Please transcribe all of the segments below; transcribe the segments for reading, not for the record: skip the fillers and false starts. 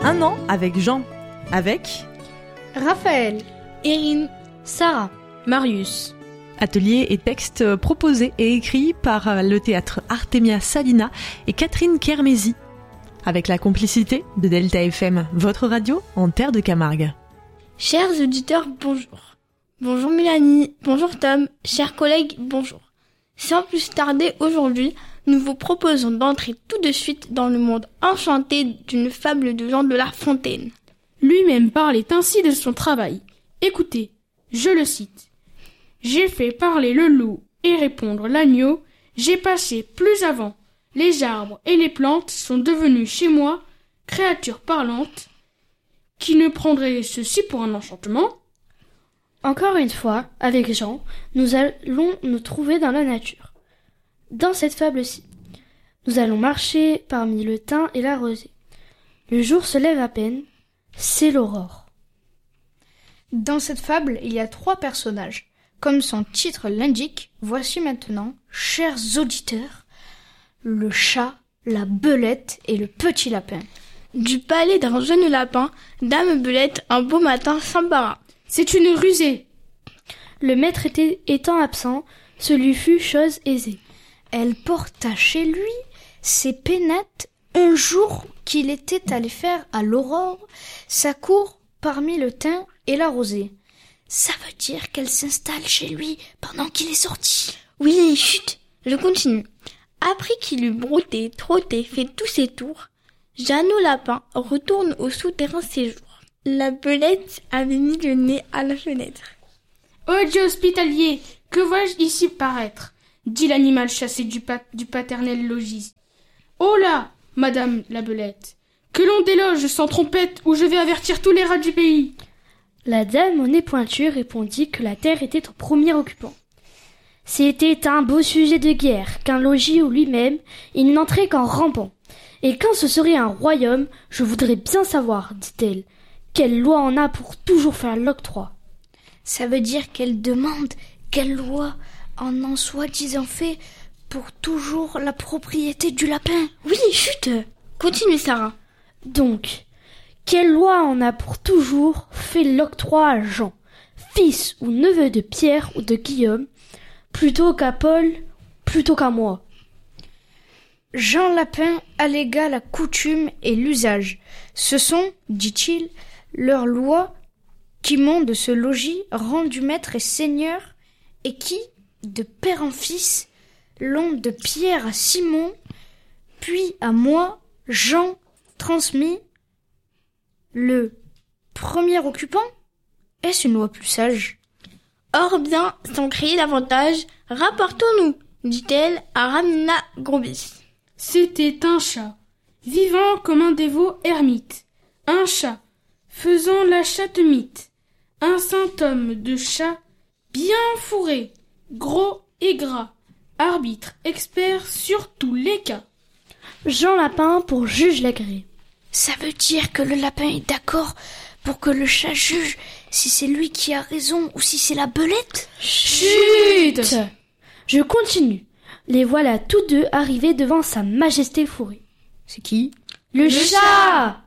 Un an avec Jean. Avec Raphaël, Erin, Sarah, Marius. atelier et textes proposés et écrits par le théâtre Artemia Salina et Catherine Kermézy. Avec la complicité de Delta FM, votre radio en terre de Camargue. Chers auditeurs, bonjour. Bonjour Mélanie, bonjour Tom, chers collègues, bonjour. Sans plus tarder aujourd'hui, nous vous proposons d'entrer tout de suite dans le monde enchanté d'une fable de Jean de La Fontaine. Lui-même parlait ainsi de son travail. Écoutez, je le cite. « J'ai fait parler le loup et répondre l'agneau, j'ai passé plus avant. Les arbres et les plantes sont devenus chez moi créatures parlantes. Qui ne prendrait ceci pour un enchantement ?» Encore une fois, avec Jean, nous allons nous trouver dans la nature. Dans cette fable-ci, nous allons marcher parmi le thym et la rosée. Le jour se lève à peine, c'est l'aurore. Dans cette fable, il y a 3 personnages. Comme son titre l'indique, voici maintenant, chers auditeurs, le chat, la belette et le petit lapin. Du palais d'un jeune lapin, Dame Belette, un beau matin, s'empara. « C'est une rusée !» Le maître étant absent, ce lui fut chose aisée. Elle porta chez lui ses pénates un jour qu'il était allé faire à l'aurore sa cour parmi le thym et la rosée. Ça veut dire qu'elle s'installe chez lui pendant qu'il est sorti. Oui, chut, je continue. Après qu'il eut brouté, trotté, fait tous ses tours, Jeannot Lapin retourne au souterrain séjour. La belette avait mis le nez à la fenêtre. « Ô Dieu hospitalier, que vois-je ici paraître ?» dit l'animal chassé du paternel logis. « Oh là, madame la belette, que l'on déloge sans trompette ou je vais avertir tous les rats du pays. » La dame au nez pointu répondit que la terre était au premier occupant. C'était un beau sujet de guerre, qu'un logis où lui-même, il n'entrait qu'en rampant. Et quand ce serait un royaume, je voudrais bien savoir, dit-elle, quelle loi en a pour toujours faire l'octroi. Ça veut dire qu'elle demande quelle loi en soi-disant fait pour toujours la propriété du lapin. Oui, chut, continue Sarah. Donc, quelle loi en a pour toujours fait l'octroi à Jean, fils ou neveu de Pierre ou de Guillaume, plutôt qu'à Paul, plutôt qu'à moi? Jean Lapin allégua la coutume et l'usage. Ce sont, dit-il, leurs lois qui m'ont de ce logis rendu maître et seigneur et qui, de père en fils, l'ont de Pierre à Simon, puis à moi, Jean, transmis. Le premier occupant? Est-ce une loi plus sage? Or bien, sans crier davantage, rapportons-nous, dit-elle à Ramina Grobis. C'était un chat, vivant comme un dévot ermite, un chat, faisant la chatte-mythe, un saint homme de chat, bien fourré, gros et gras, arbitre expert sur tous les cas. Jean Lapin pour juge l'agréé. Ça veut dire que le lapin est d'accord pour que le chat juge si c'est lui qui a raison ou si c'est la belette? Chut! Je continue. Les voilà tous deux arrivés devant sa majesté fourrée. C'est qui? Le chat!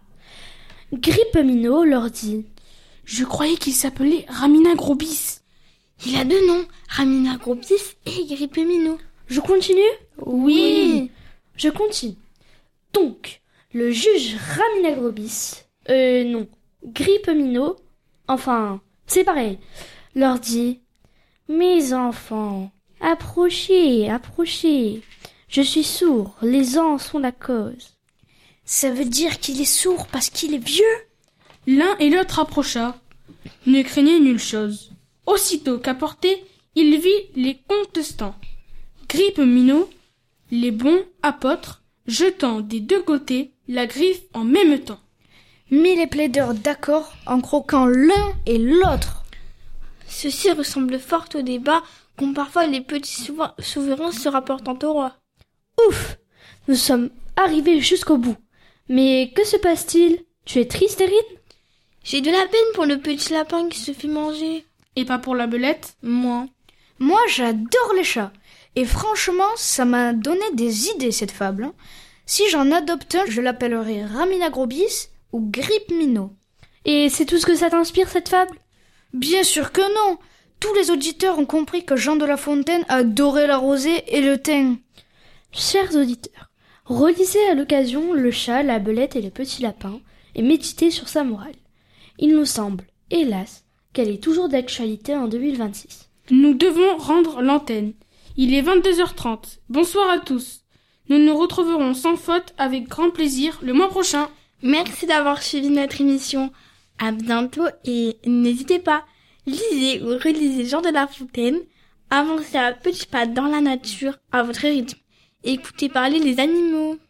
Grippeminot leur dit. Je croyais qu'il s'appelait Ramina Grobis. Il a 2 noms, Ramina Grobis et Grippeminot. Je continue? Oui. Je continue. Donc, le juge Ramina Grobis, non, Grippeminot, enfin, c'est pareil, leur dit « Mes enfants, approchez, approchez, je suis sourd, les ans sont la cause. » Ça veut dire qu'il est sourd parce qu'il est vieux? L'un et l'autre approcha, ne craignait nulle chose. Aussitôt qu'à portée, il vit les contestants. Grippeminot, les bons apôtres, jetant des 2 côtés la griffe en même temps. Mit les plaideurs d'accord en croquant l'un et l'autre. Ceci ressemble fort au débat qu'ont parfois les petits souverains se rapportant au roi. Ouf! Nous sommes arrivés jusqu'au bout. Mais que se passe-t-il? Tu es triste, Erin? J'ai de la peine pour le petit lapin qui se fait manger. Et pas pour la belette? Moi, j'adore les chats. Et franchement, ça m'a donné des idées, cette fable. Si j'en adopte un, je l'appellerai Ramina Grobis ou grippe-minot. Et c'est tout ce que ça t'inspire, cette fable? Bien sûr que non. Tous les auditeurs ont compris que Jean de La Fontaine adorait la rosée et le thym. Chers auditeurs, relisez à l'occasion Le chat, la belette et le petit lapin et méditez sur sa morale. Il nous semble, hélas, qu'elle est toujours d'actualité en 2026. Nous devons rendre l'antenne. Il est 22h30. Bonsoir à tous. Nous nous retrouverons sans faute avec grand plaisir le mois prochain. Merci d'avoir suivi notre émission. À bientôt et n'hésitez pas, lisez ou relisez Jean de La Fontaine, avancez à petits pas dans la nature à votre rythme. Écoutez parler les animaux.